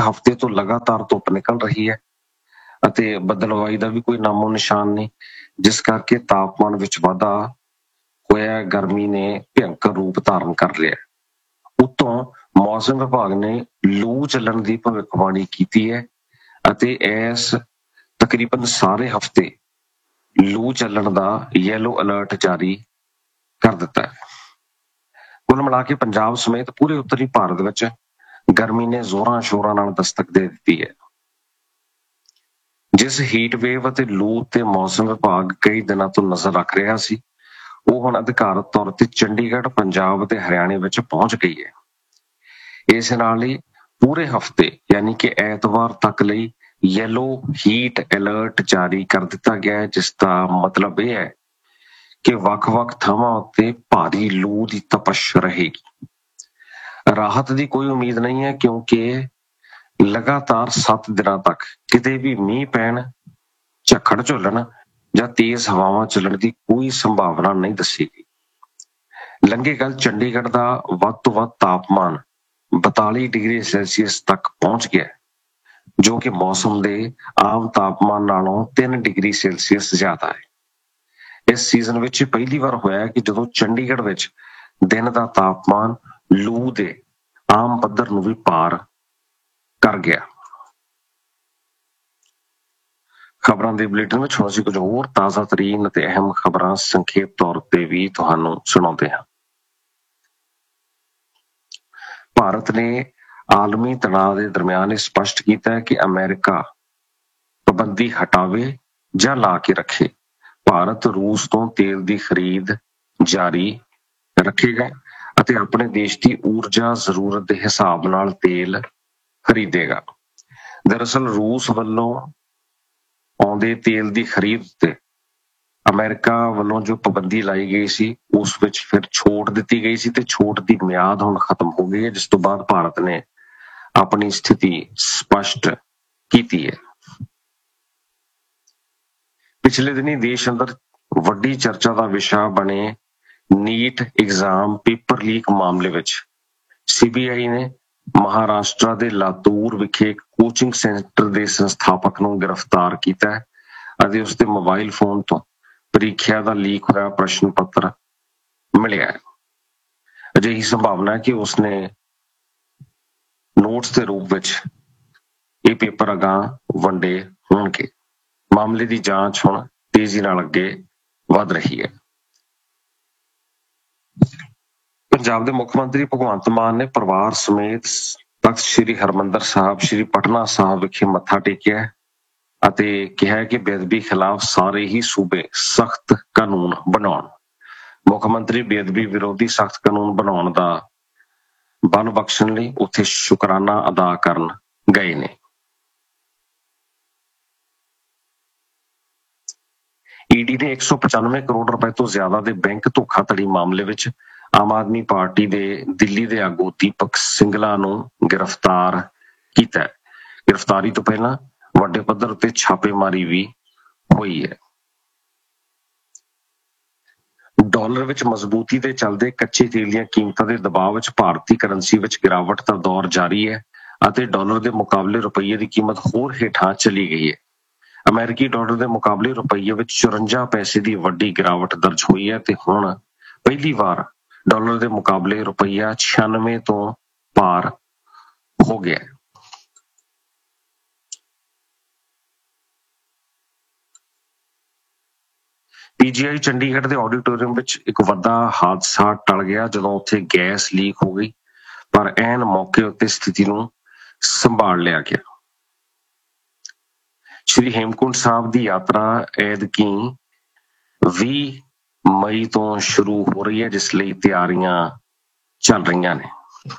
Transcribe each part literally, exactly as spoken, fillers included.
ਹਫ਼ਤੇ ਤੋਂ ਲਗਾਤਾਰ ਧੁੱਪ ਨਿਕਲ ਰਹੀ ਹੈ ਅਤੇ ਬੱਦਲਵਾਈ ਦਾ ਵੀ ਕੋਈ ਨਾਮੋ ਨਿਸ਼ਾਨ ਨਹੀਂ, ਜਿਸ ਕਰਕੇ ਤਾਪਮਾਨ ਵਿੱਚ ਵਾਧਾ ਹੋਇਆ। ਗਰਮੀ ਨੇ ਭਿਅੰਕਰ ਰੂਪ ਧਾਰਨ ਕਰ ਲਿਆ। ਉੱਤੋਂ ਮੌਸਮ ਵਿਭਾਗ ਨੇ ਲੂ ਚੱਲਣ ਦੀ ਭਵਿੱਖਬਾਣੀ ਕੀਤੀ ਹੈ ਅਤੇ ਇਸ ਤਕਰੀਬਨ ਸਾਰੇ ਹਫ਼ਤੇ ਲੂ ਚੱਲਣ ਦਾ ਯੈਲੋ ਅਲਰਟ ਜਾਰੀ ਕਰ ਦਿੱਤਾ ਹੈ। ਕੁੱਲ ਮਿਲਾ ਕੇ ਪੰਜਾਬ ਸਮੇਤ ਪੂਰੇ ਉੱਤਰੀ ਭਾਰਤ ਵਿੱਚ ਗਰਮੀ ਨੇ ਜ਼ੋਰਾਂ ਸ਼ੋਰਾਂ ਨਾਲ ਦਸਤਕ ਦੇ ਦਿੱਤੀ ਹੈ। ਜਿਸ ਹੀਟ ਵੇਵ ਅਤੇ ਲੂ ਤੇ ਮੌਸਮ ਵਿਭਾਗ ਕਈ ਦਿਨਾਂ ਤੋਂ ਨਜ਼ਰ ਰੱਖ ਰਿਹਾ ਸੀ, ਉਹ ਹੁਣ ਅਧਿਕਾਰਤ ਤੌਰ ਤੇ ਚੰਡੀਗੜ੍ਹ, ਪੰਜਾਬ ਤੇ ਹਰਿਆਣੇ ਵਿੱਚ ਪਹੁੰਚ ਗਈ ਹੈ। ਇਸ ਨਾਲ ਹੀ ਪੂਰੇ ਹਫ਼ਤੇ ਯਾਨੀ ਕਿ ਐਤਵਾਰ ਤੱਕ ਲਈ ਯੈਲੋ ਹੀਟ ਅਲਰਟ ਜਾਰੀ ਕਰ ਦਿੱਤਾ ਗਿਆ ਹੈ, ਜਿਸ ਦਾ ਮਤਲਬ ਇਹ ਹੈ ਕਿ ਵੱਖ-ਵੱਖ ਥਾਵਾਂ ਉੱਤੇ ਭਾਰੀ ਲੂ ਦੀ ਤਪਸ਼ ਰਹੇਗੀ। ਰਾਹਤ ਦੀ ਕੋਈ ਉਮੀਦ ਨਹੀਂ ਹੈ, ਕਿਉਂਕਿ ਲਗਾਤਾਰ ਸੱਤ ਦਿਨਾਂ ਤੱਕ ਕਿਤੇ ਵੀ ਮੀਂਹ ਪੈਣ, ਝੱਖੜ ਝੁੱਲਣ ਜਾਂ ਤੇਜ਼ ਹਵਾਵਾਂ ਚੱਲਣ ਦੀ ਕੋਈ ਸੰਭਾਵਨਾ ਨਹੀਂ ਦੱਸੀ ਗਈ। ਲੰਘੇ ਕੱਲ੍ਹ ਚੰਡੀਗੜ੍ਹ ਦਾ ਵੱਧ ਤੋਂ ਵੱਧ ਤਾਪਮਾਨ ਬਤਾਲੀ ਡਿਗਰੀ ਸੈਲਸੀਅਸ ਤੱਕ ਪਹੁੰਚ ਗਿਆ, ਜੋ ਕਿ ਮੌਸਮ ਦੇ ਆਮ ਤਾਪਮਾਨ ਨਾਲੋਂ ਤਿੰਨ ਡਿਗਰੀ ਸੈਲਸੀਅਸ ਜ਼ਿਆਦਾ ਹੈ। ਇਸ ਸੀਜ਼ਨ ਵਿੱਚ ਪਹਿਲੀ ਵਾਰ ਹੋਇਆ ਕਿ ਜਦੋਂ ਚੰਡੀਗੜ੍ਹ ਵਿੱਚ ਦਿਨ ਦਾ ਤਾਪਮਾਨ ਲੂ ਦੇ ਆਮ ਪੱਧਰ ਨੂੰ ਵੀ ਪਾਰ ਕਰ ਗਿਆ। ਖਬਰਾਂ ਦੇ ਬੁਲੇਟਿਨ ਵਿੱਚ ਹੁਣ ਅਸੀਂ ਕੁਝ ਹੋਰ ਤਾਜ਼ਾ ਤਰੀਨ ਅਤੇ ਅਹਿਮ ਖਬਰਾਂ ਸੰਖੇਪ ਤੌਰ ਤੇ ਵੀ ਤੁਹਾਨੂੰ ਸੁਣਾਉਂਦੇ ਹਾਂ। ਭਾਰਤ ਨੇ ਆਲਮੀ ਤਣਾਅ ਦੇ ਦਰਮਿਆਨ ਇਹ ਸਪਸ਼ਟ ਕੀਤਾ ਹੈ ਕਿ ਅਮਰੀਕਾ ਪਾਬੰਦੀ ਹਟਾਵੇ ਜਾਂ ਲਾ ਕੇ ਰੱਖੇ, ਭਾਰਤ ਰੂਸ ਤੋਂ ਤੇਲ ਦੀ ਖਰੀਦ ਜਾਰੀ ਰੱਖੇਗਾ ਅਤੇ ਆਪਣੇ ਦੇਸ਼ ਦੀ ਊਰਜਾ ਜ਼ਰੂਰਤ ਦੇ ਹਿਸਾਬ ਨਾਲ ਤੇਲ ਖਰੀਦੇਗਾ। ਦਰਅਸਲ ਰੂਸ ਵੱਲੋਂ ਆਉਂਦੇ ਤੇਲ ਦੀ ਖਰੀਦ ਤੇ ਅਮਰੀਕਾ ਵੱਲੋਂ ਜੋ ਪਾਬੰਦੀ ਲਾਈ ਗਈ ਸੀ, ਉਸ ਵਿੱਚ ਫਿਰ ਛੋਟ ਦਿੱਤੀ ਗਈ ਸੀ ਤੇ ਛੋਟ ਦੀ ਮਿਆਦ ਹੁਣ ਖਤਮ ਹੋ ਗਈ ਹੈ, ਜਿਸ ਤੋਂ ਬਾਅਦ ਭਾਰਤ ਨੇ ਆਪਣੀ ਸਥਿਤੀ ਸਪਸ਼ਟ ਕੀਤੀ ਹੈ। ਪਿਛਲੇ ਦਿਨੀ ਦੇਸ਼ ਅੰਦਰ ਵੱਡੀ ਚਰਚਾ ਦਾ ਵਿਸ਼ਾ ਬਣੇ ਨੀਟ ਐਗਜ਼ਾਮ ਪੇਪਰ ਲੀਕ ਮਾਮਲੇ ਵਿੱਚ ਸੀਬੀਆਈ ਨੇ ਮਹਾਰਾਸ਼ਟਰ ਦੇ ਲਾਤੂਰ ਵਿਖੇ ਇੱਕ ਕੋਚਿੰਗ ਸੈਂਟਰ ਦੇ ਸੰਸਥਾਪਕ ਨੂੰ ਗ੍ਰਿਫਤਾਰ ਕੀਤਾ ਹੈ ਅਤੇ ਉਸਦੇ ਮੋਬਾਈਲ ਫੋਨ ਤੋਂ ਪ੍ਰੀਖਿਆ ਦਾ ਲੀਕ ਹੋਇਆ ਪ੍ਰਸ਼ਨ ਪੱਤਰ ਮਿਲਿਆ ਹੈ। ਅਜਿਹੀ ਸੰਭਾਵਨਾ ਹੈ ਕਿ ਉਸਨੇ ਨੋਟਸ ਦੇ ਰੂਪ ਵਿੱਚ ਇਹ ਪੇਪਰ ਅਗਾਂਹ ਵੰਡੇ ਹੋਣਗੇ। ਮਾਮਲੇ ਦੀ ਜਾਂਚ ਹੁਣ ਤੇਜ਼ੀ ਨਾਲ ਅੱਗੇ ਵਧ ਰਹੀ ਹੈ। ਪੰਜਾਬ ਦੇ ਮੁੱਖ ਮੰਤਰੀ ਭਗਵੰਤ ਮਾਨ ਨੇ ਪਰਿਵਾਰ ਸਮੇਤ ਤਖ਼ਤ ਸ੍ਰੀ ਹਰਿਮੰਦਰ ਸਾਹਿਬ, ਸ੍ਰੀ ਪਟਨਾ ਸਾਹਿਬ ਵਿਖੇ ਮੱਥਾ ਟੇਕਿਆ ਅਤੇ ਕਿਹਾ ਕਿ ਬੇਅਦਬੀ ਖਿਲਾਫ ਸਾਰੇ ਹੀ ਸੂਬੇ ਸਖਤ ਕਾਨੂੰਨ ਬਣਾਉਣ। ਮੁੱਖ ਮੰਤਰੀ ਬੇਅਦਬੀ ਵਿਰੋਧੀ ਸਖਤ ਕਾਨੂੰਨ ਬਣਾਉਣ ਦਾ ਬਲ ਬਖਸ਼ਣ ਲਈ ਉੱਥੇ ਸ਼ੁਕਰਾਨਾ ਅਦਾ ਕਰਨ ਗਏ ਨੇ। ਈਡੀ ਨੇ ਇੱਕ ਸੌ ਪਚਾਨਵੇਂ ਕਰੋੜ ਰੁਪਏ ਤੋਂ ਜ਼ਿਆਦਾ ਦੇ ਬੈਂਕ ਧੋਖਾਧੜੀ ਮਾਮਲੇ ਵਿੱਚ ਆਮ ਆਦਮੀ ਪਾਰਟੀ ਦੇ ਦਿੱਲੀ ਦੇ ਆਗੂ ਦੀਪਕ ਸਿੰਗਲਾ ਨੂੰ ਗ੍ਰਿਫਤਾਰ ਕੀਤਾ। ਗ੍ਰਿਫਤਾਰੀ ਤੋਂ ਪਹਿਲਾਂ ਵੱਡੇ ਪੱਧਰ ਉੱਤੇ ਛਾਪੇਮਾਰੀ ਵੀ ਹੋਈ ਹੈ। ਡਾਲਰ ਵਿੱਚ ਮਜ਼ਬੂਤੀ ਦੇ ਚੱਲਦੇ ਕੱਚੇ ਤੇਲ ਦੀਆਂ ਕੀਮਤਾਂ ਦੇ ਦਬਾਅ ਵਿੱਚ ਭਾਰਤੀ ਕਰੰਸੀ ਵਿੱਚ ਗਿਰਾਵਟ ਦਾ ਦੌਰ ਜਾਰੀ ਹੈ ਅਤੇ ਡਾਲਰ ਦੇ ਮੁਕਾਬਲੇ ਰੁਪਈਏ ਦੀ ਕੀਮਤ ਹੋਰ ਹੇਠਾਂ ਚਲੀ ਗਈ ਹੈ। ਅਮਰੀਕੀ ਡਾਲਰ ਦੇ ਮੁਕਾਬਲੇ ਰੁਪਈਏ ਵਿੱਚ ਚੁਰੰਜਾ ਪੈਸੇ ਦੀ ਵੱਡੀ ਗਿਰਾਵਟ ਦਰਜ ਹੋਈ ਹੈ ਤੇ ਹੁਣ ਪਹਿਲੀ ਵਾਰ ਡਾਲਰ ਦੇ ਮੁਕਾਬਲੇ ਰੁਪਈਆ ਛਿਆਨਵੇਂ ਤੋਂ ਪਾਰ ਹੋ ਗਿਆ। ਪੀਜੀਆਈ ਚੰਡੀਗੜ੍ਹ ਦੇ ਆਡੀਟੋਰੀਅਮ ਵਿੱਚ ਇੱਕ ਵੱਡਾ ਹਾਦਸਾ ਟਲ ਗਿਆ ਜਦੋਂ ਉੱਥੇ ਗੈਸ ਲੀਕ ਹੋ ਗਈ, ਪਰ ਐਨ ਮੌਕੇ ਉੱਤੇ ਸਥਿਤੀ ਨੂੰ ਸੰਭਾਲ ਲਿਆ ਗਿਆ। ਸ਼੍ਰੀ ਹੇਮਕੁੰਟ ਸਾਹਿਬ ਦੀ ਯਾਤਰਾ ਐਤਕੀ ਵੀਹ ਮਈ ਤੋਂ ਸ਼ੁਰੂ ਹੋ ਰਹੀ ਹੈ, ਜਿਸ ਲਈ ਤਿਆਰੀਆਂ ਚੱਲ ਰਹੀਆਂ ਨੇ।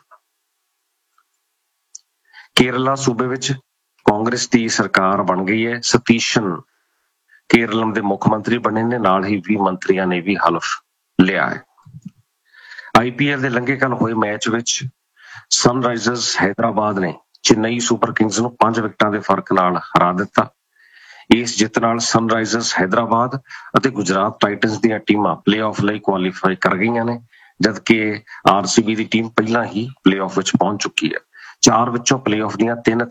ਕੇਰਲਾ ਸੂਬੇ ਵਿੱਚ ਕਾਂਗਰਸ ਦੀ ਸਰਕਾਰ ਬਣ ਗਈ ਹੈ। ਸਤੀਸ਼ਨ ਕੇਰਲਮ ਦੇ ਮੁੱਖ ਮੰਤਰੀ ਬਣੇ ਨੇ, ਨਾਲ ਹੀ ਵੀਹ ਮੰਤਰੀਆਂ ਨੇ ਵੀ ਹਲਫ ਲਿਆ ਹੈ। ਆਈਪੀਐਲ ਦੇ ਲੰਘੇ ਕੱਲ ਹੋਏ ਮੈਚ ਵਿੱਚ ਸਨਰਾਈਜ਼ਰਸ ਹੈਦਰਾਬਾਦ ਨੇ ਚੇਨਈ ਸੁਪਰ ਕਿੰਗਸ ਨੂੰ ਪੰਜ ਵਿਕਟਾਂ ਦੇ ਫਰਕ ਨਾਲ ਹਰਾ ਦਿੱਤਾ। ਇਸ ਜਿੱਤ ਨਾਲ ਸਨਰਾਈਜ਼ਰਸ ਹੈਦਰਾਬਾਦ ਅਤੇ ਗੁਜਰਾਤ ਟਾਈਟਨਸ ਦੀਆਂ ਟੀਮਾਂ ਪਲੇਆਫ ਲਈ ਕੁਆਲੀਫਾਈ ਕਰ ਗਈਆਂ ਨੇ, ਜਦਕਿ ਆਰਸੀਬੀ ਦੀ ਟੀਮ ਪਹਿਲਾਂ ਹੀ ਪਲੇਆਫ ਵਿੱਚ ਪਹੁੰਚ ਚੁੱਕੀ ਹੈ। ਚਾਰ ਵਿੱਚੋਂ ਪਲੇਆਫ ਦੀਆਂ ਤਿੰਨ